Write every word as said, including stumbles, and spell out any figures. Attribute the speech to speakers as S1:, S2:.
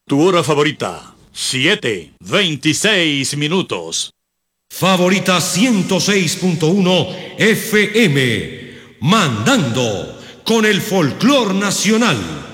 S1: Tu hora favorita, siete, veintiséis minutos.
S2: Favorita ciento seis punto uno F M, mandando con el folclor nacional.